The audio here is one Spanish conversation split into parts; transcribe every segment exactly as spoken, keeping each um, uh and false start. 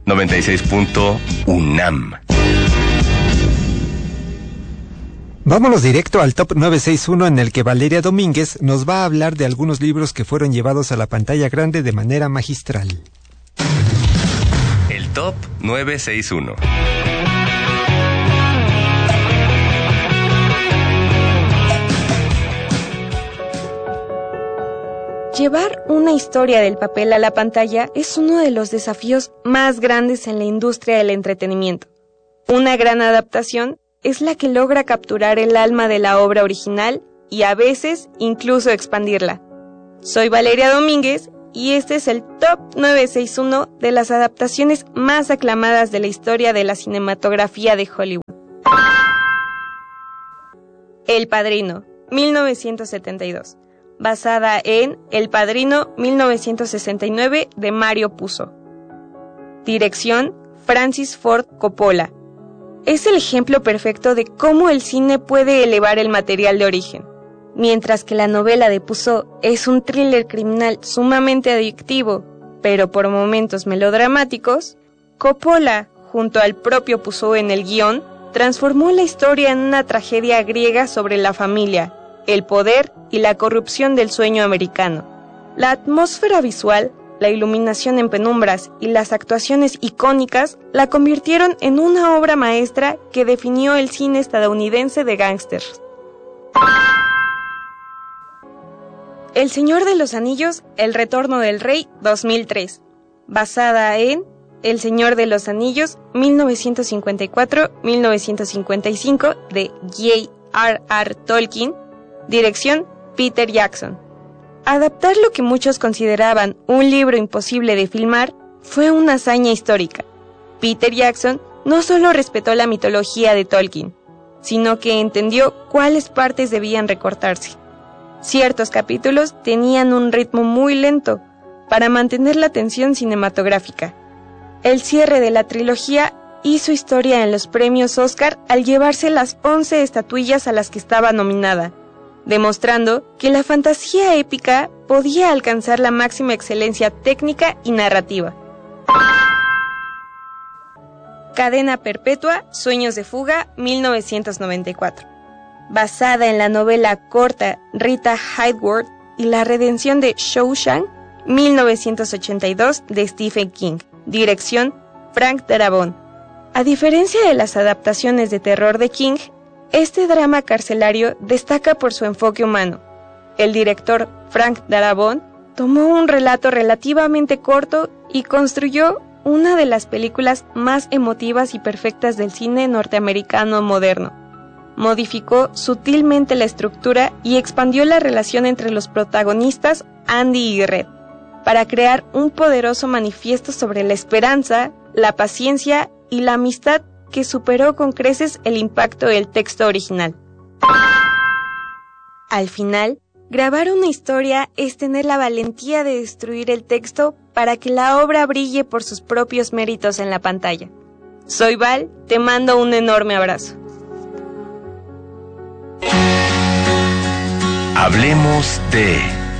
noventa y seis punto UNAM. Vámonos directo al Top novecientos sesenta y uno, en el que Valeria Domínguez nos va a hablar de algunos libros que fueron llevados a la pantalla grande de manera magistral. El Top novecientos sesenta y uno. Llevar una historia del papel a la pantalla es uno de los desafíos más grandes en la industria del entretenimiento. Una gran adaptación es la que logra capturar el alma de la obra original y a veces incluso expandirla. Soy Valeria Domínguez y este es el Top novecientos sesenta y uno de las adaptaciones más aclamadas de la historia de la cinematografía de Hollywood. El Padrino, mil novecientos setenta y dos. Basada en El Padrino mil novecientos sesenta y nueve de Mario Puzo. Dirección Francis Ford Coppola. Es el ejemplo perfecto de cómo el cine puede elevar el material de origen. Mientras que la novela de Puzo es un thriller criminal sumamente adictivo, pero por momentos melodramáticos, Coppola, junto al propio Puzo en el guión, transformó la historia en una tragedia griega sobre la familia, el poder y la corrupción del sueño americano. La atmósfera visual, la iluminación en penumbras y las actuaciones icónicas la convirtieron en una obra maestra que definió el cine estadounidense de gángsters. El Señor de los Anillos, El Retorno del Rey, dos mil tres. Basada en El Señor de los Anillos, mil novecientos cincuenta y cuatro a mil novecientos cincuenta y cinco, de J R R Tolkien. Dirección Peter Jackson. Adaptar lo que muchos consideraban un libro imposible de filmar fue una hazaña histórica. Peter Jackson no solo respetó la mitología de Tolkien, sino que entendió cuáles partes debían recortarse. Ciertos capítulos tenían un ritmo muy lento para mantener la tensión cinematográfica. El cierre de la trilogía hizo historia en los premios Oscar al llevarse las once estatuillas a las que estaba nominada, demostrando que la fantasía épica podía alcanzar la máxima excelencia técnica y narrativa. Cadena Perpetua, Sueños de Fuga, mil novecientos noventa y cuatro. Basada en la novela corta Rita Hayworth y La Redención de Shawshank, mil novecientos ochenta y dos, de Stephen King. Dirección Frank Darabont. A diferencia de las adaptaciones de terror de King, este drama carcelario destaca por su enfoque humano. El director Frank Darabont tomó un relato relativamente corto y construyó una de las películas más emotivas y perfectas del cine norteamericano moderno. Modificó sutilmente la estructura y expandió la relación entre los protagonistas Andy y Red, para crear un poderoso manifiesto sobre la esperanza, la paciencia y la amistad que superó con creces el impacto del texto original. Al final, grabar una historia es tener la valentía de destruir el texto para que la obra brille por sus propios méritos en la pantalla. Soy Val, te mando un enorme abrazo. Hablemos de...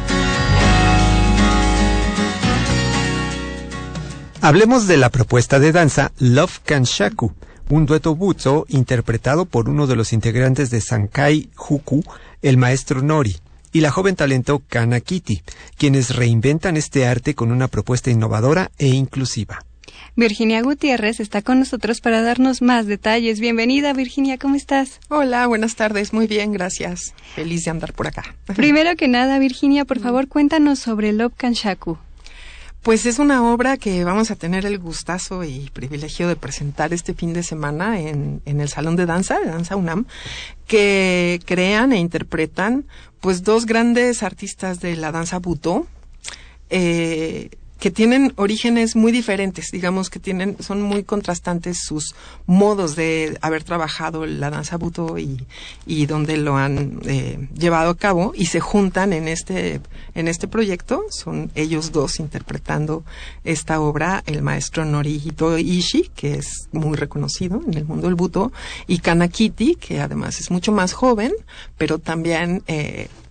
Hablemos de la propuesta de danza Love Kanshaku, un dueto butsu interpretado por uno de los integrantes de Sankai Juku, el maestro Nori, y la joven talento Kana Kitty, quienes reinventan este arte con una propuesta innovadora e inclusiva. Virginia Gutiérrez está con nosotros para darnos más detalles. Bienvenida, Virginia, ¿cómo estás? Hola, buenas tardes, muy bien, gracias. Feliz de andar por acá. Primero que nada, Virginia, por favor, cuéntanos sobre Love Kanshaku. Pues es una obra que vamos a tener el gustazo y privilegio de presentar este fin de semana en, en el Salón de Danza, de Danza UNAM, que crean e interpretan pues dos grandes artistas de la danza Butô, eh, que tienen orígenes muy diferentes, digamos que tienen, son muy contrastantes sus modos de haber trabajado la danza Butô y, y donde lo han eh, llevado a cabo, y se juntan en este, en este proyecto. Son ellos dos interpretando esta obra, el maestro Norihito Ishii, que es muy reconocido en el mundo del Butô, y Kana Kitty, que además es mucho más joven, pero también eh,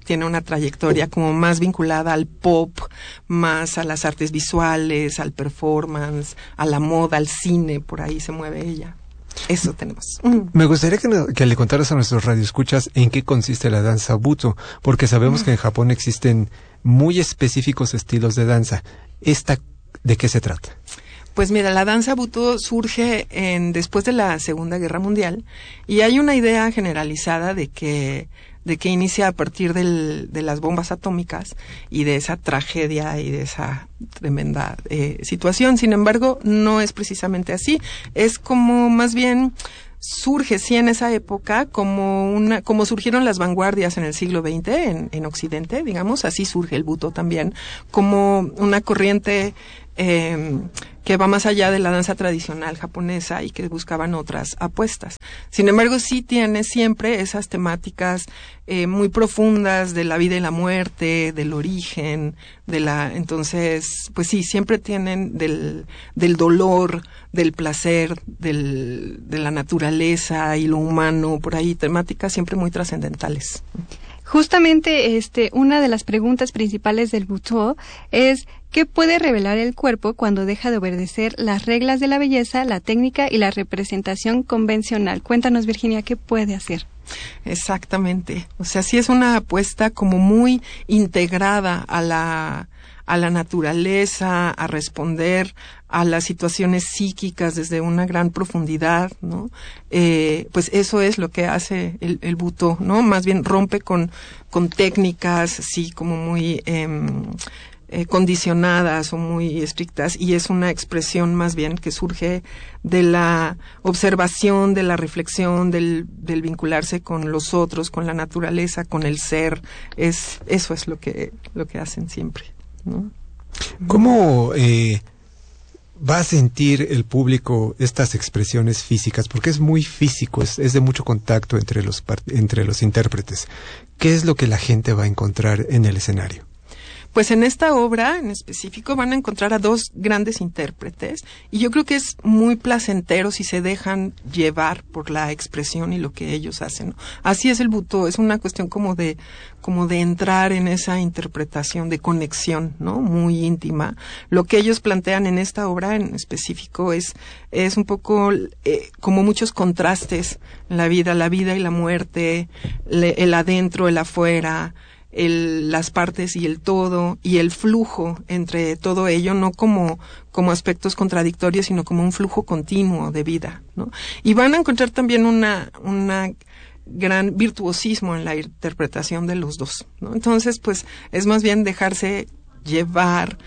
tiene una trayectoria como más vinculada al pop, más a las artes visuales, al performance, a la moda, al cine, por ahí se mueve ella. Eso tenemos. Me gustaría que, no, que le contaras a nuestros radioescuchas en qué consiste la danza Butto, porque sabemos mm. que en Japón existen muy específicos estilos de danza. ¿Esta de qué se trata? Pues mira, la danza Butto surge en, después de la Segunda Guerra Mundial, y hay una idea generalizada de que de que inicia a partir del, de las bombas atómicas y de esa tragedia y de esa tremenda eh, situación. Sin embargo, no es precisamente así. Es como más bien surge, sí, en esa época, como una, como surgieron las vanguardias en el siglo veinte en, en Occidente, digamos, así surge el Butto también, como una corriente eh, que va más allá de la danza tradicional japonesa y que buscaban otras apuestas. Sin embargo, sí tiene siempre esas temáticas eh, muy profundas de la vida y la muerte, del origen, de la, entonces, pues sí, siempre tienen del, del dolor, del placer, del, de la naturaleza y lo humano, por ahí, temáticas siempre muy trascendentales. Justamente, este, una de las preguntas principales del Butto es ¿qué puede revelar el cuerpo cuando deja de obedecer las reglas de la belleza, la técnica y la representación convencional? Cuéntanos, Virginia, ¿qué puede hacer? Exactamente. O sea, sí es una apuesta como muy integrada a la a la naturaleza, a responder a las situaciones psíquicas desde una gran profundidad, ¿no? Eh, pues eso es lo que hace el, el Butto, ¿no? Más bien rompe con, con técnicas así como muy eh, eh, condicionadas o muy estrictas, y es una expresión más bien que surge de la observación, de la reflexión, del, del vincularse con los otros, con la naturaleza, con el ser. Es, eso es lo que, lo que hacen siempre, ¿no? ¿Cómo eh, va a sentir el público estas expresiones físicas? Porque es muy físico, es, es de mucho contacto entre los, entre los intérpretes. ¿Qué es lo que la gente va a encontrar en el escenario? Pues en esta obra en específico van a encontrar a dos grandes intérpretes, y yo creo que es muy placentero si se dejan llevar por la expresión y lo que ellos hacen, ¿no? Así es el Butto, es una cuestión como de como de entrar en esa interpretación de conexión, ¿no? Muy íntima. Lo que ellos plantean en esta obra en específico es es un poco eh, como muchos contrastes en la vida, la vida y la muerte, le, el adentro, el afuera, El, las partes y el todo, y el flujo entre todo ello, no como, como aspectos contradictorios, sino como un flujo continuo de vida, ¿no? Y van a encontrar también una, una gran virtuosismo en la interpretación de los dos, ¿no? Entonces, pues, es más bien dejarse llevar,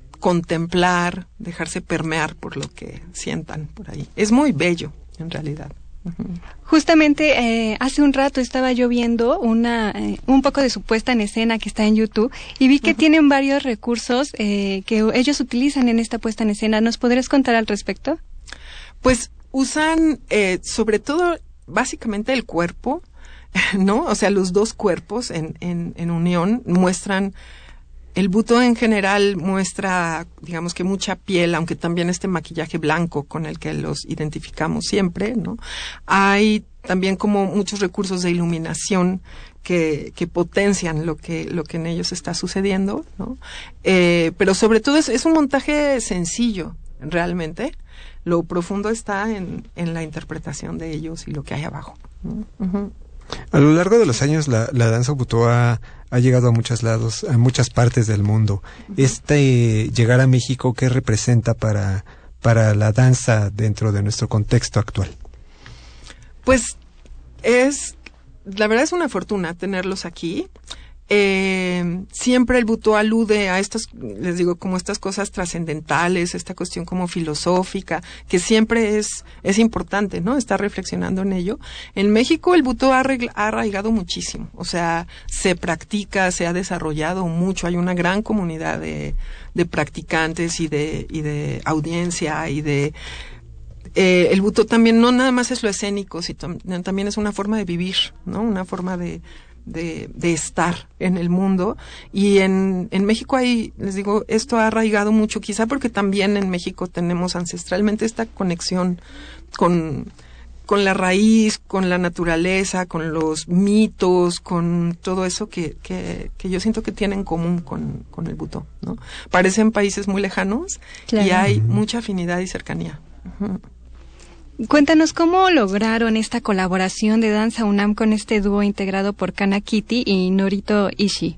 contemplar, dejarse permear por lo que sientan por ahí. Es muy bello, en realidad. Justamente eh, hace un rato estaba yo viendo una, eh, un poco de su puesta en escena que está en YouTube, y vi que uh-huh. tienen varios recursos eh, que ellos utilizan en esta puesta en escena. ¿Nos podrías contar al respecto? Pues usan eh, sobre todo básicamente el cuerpo, ¿no? O sea, los dos cuerpos en, en, en unión muestran. El Butto en general muestra, digamos que mucha piel, aunque también este maquillaje blanco con el que los identificamos siempre, ¿no? Hay también como muchos recursos de iluminación que, que potencian lo que, lo que en ellos está sucediendo, ¿no? Eh, pero sobre todo es, es un montaje sencillo, realmente. Lo profundo está en, en la interpretación de ellos y lo que hay abajo, ¿no? Uh-huh. A lo largo de los años, la, la danza Butto ha, ha llegado a muchos lados, a muchas partes del mundo. Uh-huh. Este llegar a México, ¿qué representa para, para la danza dentro de nuestro contexto actual? Pues es, la verdad es una fortuna tenerlos aquí. Eh, siempre el Butto alude a estas, les digo, como estas cosas trascendentales, esta cuestión como filosófica, que siempre es, es importante, ¿no? Estar reflexionando en ello. En México el Butto ha, arregla, ha arraigado muchísimo, o sea, se practica, se ha desarrollado mucho, hay una gran comunidad de, de practicantes y de, y de audiencia y de, eh, el Butto también no nada más es lo escénico, sino también es una forma de vivir, ¿no? Una forma de, de, de estar en el mundo. Y en, en México hay, les digo, esto ha arraigado mucho, quizá porque también en México tenemos ancestralmente esta conexión con, con la raíz, con la naturaleza, con los mitos, con todo eso que, que, que yo siento que tiene en común con, con el butó, ¿no? Parecen países muy lejanos, claro, y hay mucha afinidad y cercanía. Uh-huh. Cuéntanos cómo lograron esta colaboración de Danza UNAM con este dúo integrado por Kana Kitty y Norito Ishii.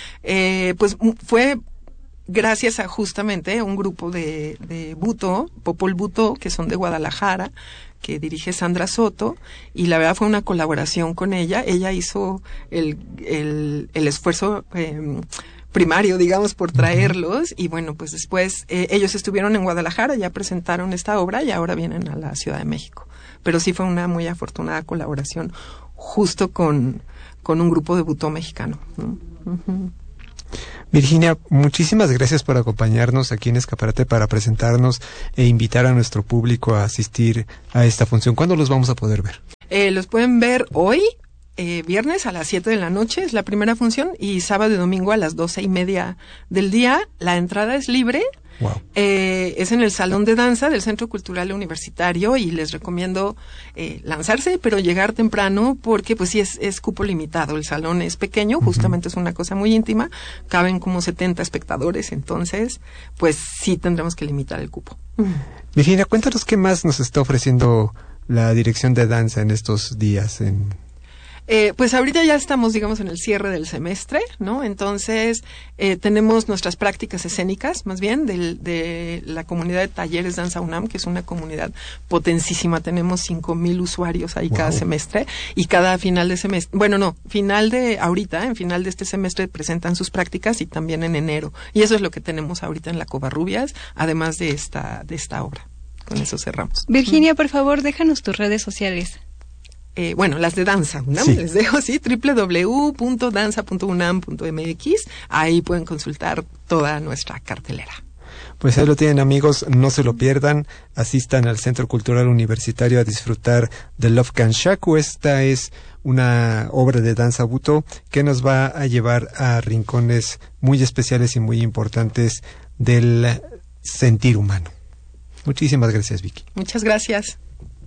Eh, pues fue gracias a justamente un grupo de, de butó, Popol Butó, que son de Guadalajara, que dirige Sandra Soto, y la verdad fue una colaboración con ella. Ella hizo el, el, el esfuerzo eh, primario, digamos, por traerlos, y bueno, pues después eh, ellos estuvieron en Guadalajara, ya presentaron esta obra y ahora vienen a la Ciudad de México. Pero sí fue una muy afortunada colaboración justo con, con un grupo de butó mexicano, ¿no? Uh-huh. Virginia, muchísimas gracias por acompañarnos aquí en Escaparate para presentarnos e invitar a nuestro público a asistir a esta función. ¿Cuándo los vamos a poder ver? Eh, los pueden ver hoy, eh, viernes a las siete de la noche, es la primera función, y sábado y domingo a las doce y media del día. La entrada es libre. Wow. Eh, es en el Salón de Danza del Centro Cultural Universitario, y les recomiendo eh, lanzarse, pero llegar temprano porque pues sí es, es cupo limitado. El salón es pequeño, justamente uh-huh. es una cosa muy íntima, caben como setenta espectadores, entonces pues sí tendremos que limitar el cupo. Virginia, cuéntanos qué más nos está ofreciendo la dirección de danza en estos días en... Eh, pues ahorita ya estamos, digamos, en el cierre del semestre, ¿no? Entonces, eh, tenemos nuestras prácticas escénicas, más bien, del, de la comunidad de Talleres Danza UNAM, que es una comunidad potentísima. Tenemos cinco mil usuarios ahí wow. cada semestre, y cada final de semestre, bueno, no, final de, ahorita, en final de este semestre presentan sus prácticas, y también en enero. Y eso es lo que tenemos ahorita en la Covarrubias, además de esta, de esta obra. Con eso cerramos. Virginia, por favor, déjanos tus redes sociales. Eh, bueno, las de Danza UNAM, sí. les dejo, sí, doble u doble u doble u punto danza punto unam punto m x. Ahí pueden consultar toda nuestra cartelera. Pues ahí lo tienen, amigos, no se lo pierdan, asistan al Centro Cultural Universitario a disfrutar de Love Kanshaku. Esta es una obra de danza butó que nos va a llevar a rincones muy especiales y muy importantes del sentir humano. Muchísimas gracias, Vicky. Muchas gracias.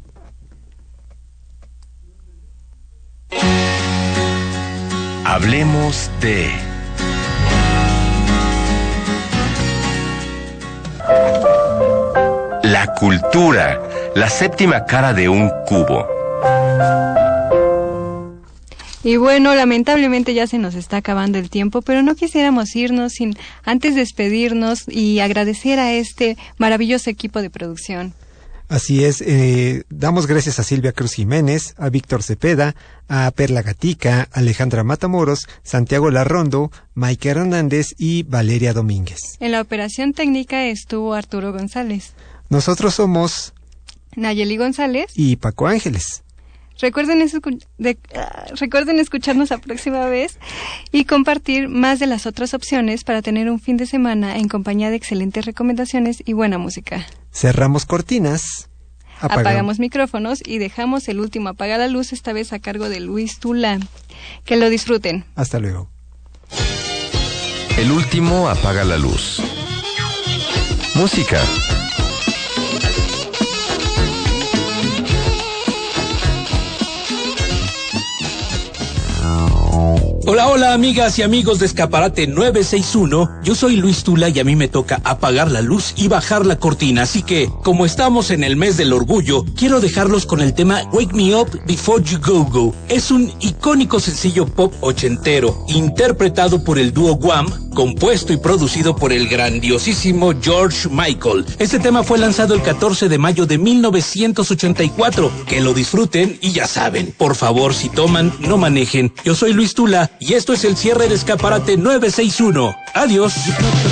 Hablemos de... La cultura, la séptima cara de un cubo. Y bueno, lamentablemente ya se nos está acabando el tiempo, pero no quisiéramos irnos sin antes despedirnos y agradecer a este maravilloso equipo de producción. Así es, eh, damos gracias a Silvia Cruz Jiménez, a Víctor Cepeda, a Perla Gatica, Alejandra Matamoros, Santiago Larrondo, Maike Hernández y Valeria Domínguez. En la operación técnica estuvo Arturo González. Nosotros somos Nayeli González y Paco Ángeles. Recuerden, escu- de, uh, recuerden escucharnos la próxima vez y compartir más de las otras opciones para tener un fin de semana en compañía de excelentes recomendaciones y buena música. Cerramos cortinas, apagamos, apagamos micrófonos y dejamos el último Apaga la Luz, esta vez a cargo de Luis Tula. Que lo disfruten. Hasta luego. El último Apaga la Luz. Música. Hola, hola, amigas y amigos de Escaparate nueve seis uno. Yo soy Luis Tula y a mí me toca apagar la luz y bajar la cortina. Así que, como estamos en el mes del orgullo, quiero dejarlos con el tema Wake Me Up Before You Go Go. Es un icónico sencillo pop ochentero, interpretado por el dúo Wham, compuesto y producido por el grandiosísimo George Michael. Este tema fue lanzado el catorce de mayo de mil novecientos ochenta y cuatro. Que lo disfruten y ya saben, por favor, si toman, no manejen. Yo soy Luis Tula y esto es el cierre de Escaparate nueve seis uno. Adiós.